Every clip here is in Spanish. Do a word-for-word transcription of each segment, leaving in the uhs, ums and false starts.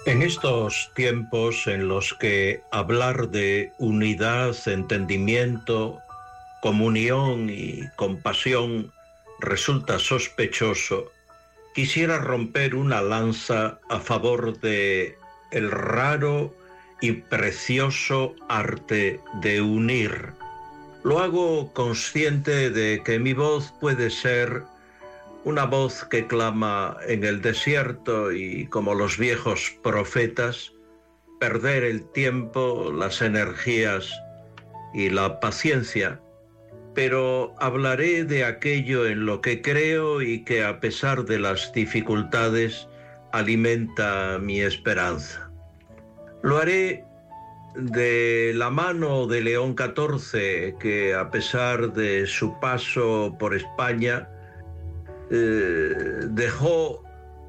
En estos tiempos en los que hablar de unidad, entendimiento, comunión y compasión resulta sospechoso, quisiera romper una lanza a favor de el raro y precioso arte de unir. Lo hago consciente de que mi voz puede ser una voz que clama en el desierto y, como los viejos profetas, perder el tiempo, las energías y la paciencia. Pero hablaré de aquello en lo que creo y que, a pesar de las dificultades, alimenta mi esperanza. Lo haré de la mano de León catorce, que, a pesar de su paso por España, eh, dejó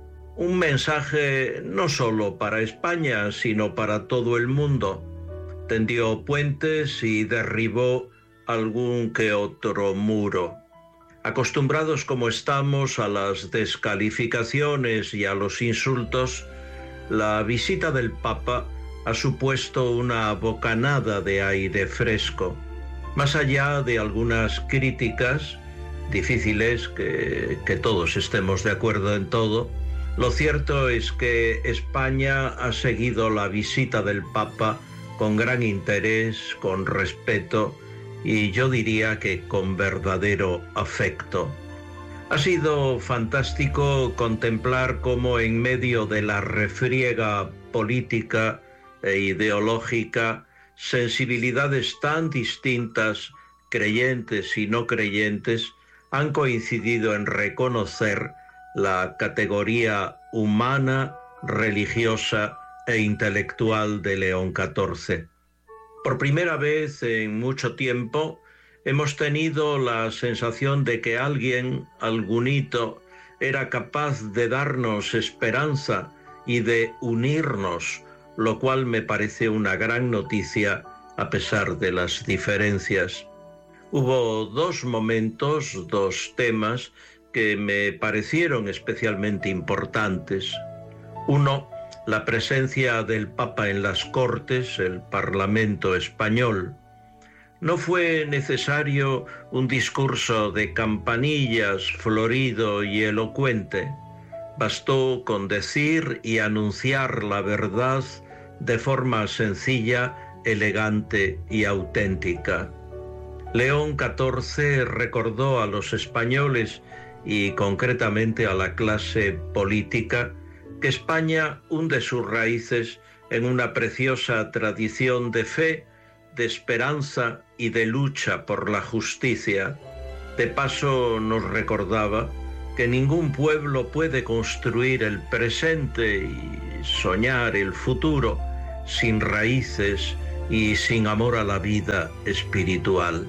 un mensaje no solo para España, sino para todo el mundo. Tendió puentes y derribó algún que otro muro. Acostumbrados como estamos a las descalificaciones y a los insultos, la visita del Papa ha supuesto una bocanada de aire fresco. Más allá de algunas críticas difíciles, que, que todos estemos de acuerdo en todo, lo cierto es que España ha seguido la visita del Papa con gran interés, con respeto y yo diría que con verdadero afecto. Ha sido fantástico contemplar cómo, en medio de la refriega política e ideológica, sensibilidades tan distintas, creyentes y no creyentes, han coincidido en reconocer la categoría humana, religiosa e intelectual de León catorce. Por primera vez en mucho tiempo hemos tenido la sensación de que alguien, algún hito, era capaz de darnos esperanza y de unirnos, lo cual me parece una gran noticia a pesar de las diferencias. Hubo dos momentos, dos temas que me parecieron especialmente importantes. Uno, la presencia del Papa en las Cortes, el Parlamento español. No fue necesario un discurso de campanillas florido y elocuente. Bastó con decir y anunciar la verdad de forma sencilla, elegante y auténtica. León catorce recordó a los españoles y concretamente a la clase política que España hunde sus raíces en una preciosa tradición de fe, de esperanza y de lucha por la justicia. De paso, nos recordaba que ningún pueblo puede construir el presente y soñar el futuro sin raíces y sin amor a la vida espiritual.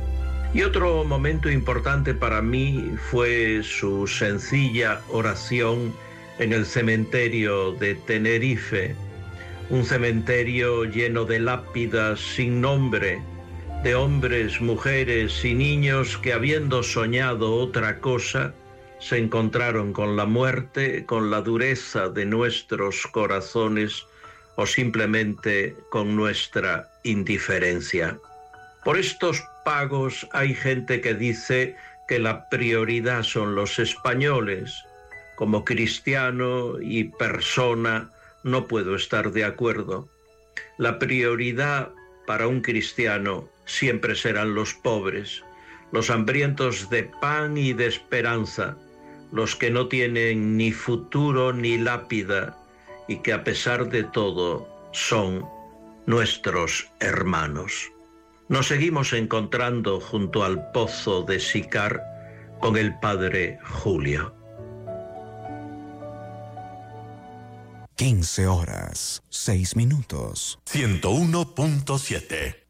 Y otro momento importante para mí fue su sencilla oración en el cementerio de Tenerife, un cementerio lleno de lápidas sin nombre, de hombres, mujeres y niños que, habiendo soñado otra cosa, se encontraron con la muerte, con la dureza de nuestros corazones o simplemente con nuestra indiferencia. Por estos pagos hay gente que dice que la prioridad son los españoles. Como cristiano y persona no puedo estar de acuerdo. La prioridad para un cristiano siempre serán los pobres, los hambrientos de pan y de esperanza, los que no tienen ni futuro ni lápida y que, a pesar de todo, son nuestros hermanos. Nos seguimos encontrando junto al pozo de Sicar con el padre Julio. quince horas, seis minutos. ciento uno punto siete